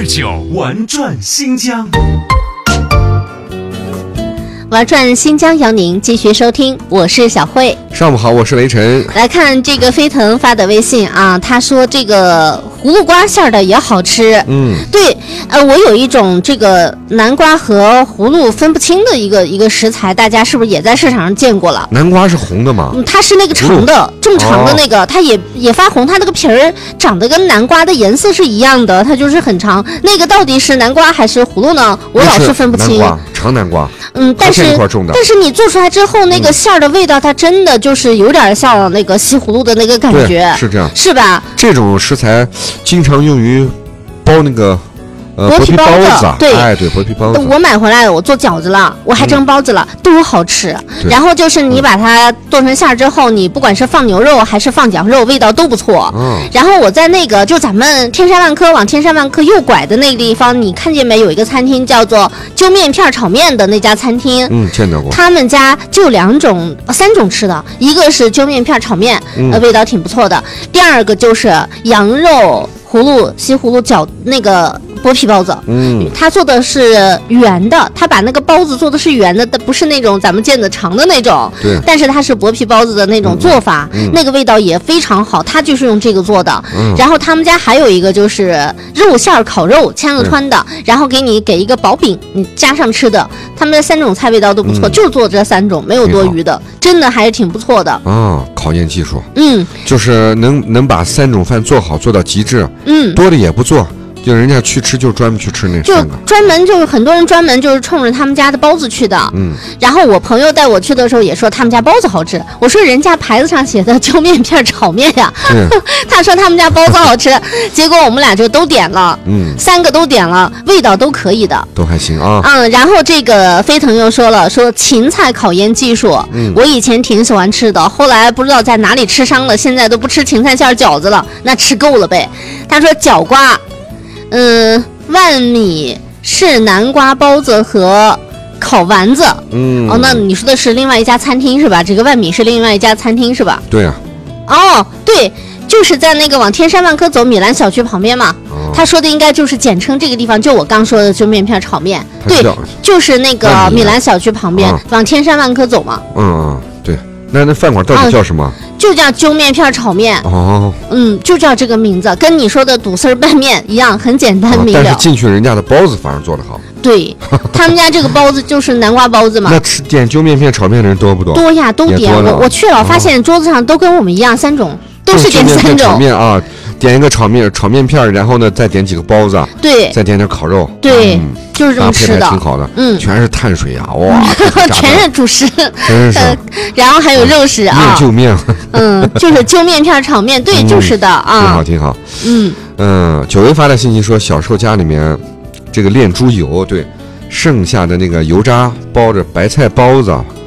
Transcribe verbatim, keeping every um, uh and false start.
二九玩转新疆。 玩转新疆邀您继续收听，我是小慧。 上午好，我是雷晨。 来看这个飞腾发的微信啊，他说这个葫芦瓜馅的也好吃。 嗯， 对，呃，我有一种这个南瓜和葫芦分不清的一个一个食材，大家是不是也在市场上见过了？ 南瓜是红的吗？ 嗯，它是那个长的，正常的那个，哦、它也也发红，它那个皮儿长得跟南瓜的颜色是一样的，它就是很长。那个到底是南瓜还是葫芦呢？我老是分不清。 南瓜，长南瓜。 嗯，但是但是你做出来之后，那个馅儿的味道，它真的就是有点像那个西葫芦的那个感觉， 是这样， 是吧？ 这种食材经常用于包那个。呃， 薄皮包子，对， 哎，对，薄皮包子， 我买回来我做饺子了，我还蒸包子了，嗯、都好吃。然后就是你把它剁成馅之后，你不管是放牛肉还是放羊肉，味道都不错。嗯。然后我在那个就咱们天山万科往天山万科右拐的那个地方，你看见没？有一个餐厅叫做揪面片炒面的那家餐厅。 嗯，见到过。 他们家就两种、三种吃的，一个是揪面片炒面，嗯、呃，味道挺不错的。第二个就是羊肉。葫芦西葫芦饺那个剥皮包子，嗯，他做的是圆的，他把那个包子做的是圆的，不是那种咱们见的长的那种， 对， 但是它是薄皮包子的那种做法，嗯嗯、那个味道也非常好，他就是用这个做的。嗯、然后他们家还有一个就是肉馅烤肉，千子川的，然后给你给一个薄饼，你加上吃的，他们的三种菜味道都不错，嗯、就做这三种，没有多余的，真的还是挺不错的。 哦，考验技术， 嗯， 就是能能把三种饭做好，做到极致。 嗯， 多的也不做，就人家去吃就专门去吃那三个， 就专门就是很多人专门就是冲着他们家的包子去的。嗯，然后我朋友带我去的时候也说他们家包子好吃，我说人家牌子上写的揪面片炒面呀，他说他们家包子好吃，结果我们俩就都点了，嗯，三个都点了，味道都可以的， 都还行啊。 嗯，然后这个飞腾又说了，说芹菜考验技术，嗯，我以前挺喜欢吃的，后来不知道在哪里吃伤了，现在都不吃芹菜馅饺子了，那吃够了呗。他说角瓜。嗯，万米是南瓜包子和烤丸子。嗯，哦，那你说的是另外一家餐厅是吧？这个万米是另外一家餐厅是吧？ 对呀、 啊。哦，对，就是在那个往天山万科走米兰小区旁边嘛。哦、他说的应该就是简称这个地方，就我刚说的就面片炒面。对，就是那个米兰小区旁边，啊、往天山万科走嘛。 嗯，对。那那饭馆到底叫什么？啊、 就叫揪面片炒面。哦，嗯，就叫这个名字，跟你说的堵丝拌面一样，很简单明了。 哦、但是进去人家的包子反而做得好。 对，他们家这个包子就是南瓜包子嘛。 那吃点揪面片炒面的人多不多？ 多呀，都点。我我去了，发现桌子上都跟我们一样，三种都是点三种。 炒面啊，点一个炒面炒面片，然后呢再点几个包子， 对， 再点点烤肉， 对。嗯，就是这么吃的， 挺好的， 嗯， 全是碳水啊，哇， 全是主食， 真是， 呃，然后还有肉食啊， 面就面， 嗯，就是揪面片炒面，对，就是的啊， 挺好挺好， 嗯嗯，九维发的信息说，小时候家里面这个炼猪油，对，剩下的那个油渣包着白菜包子，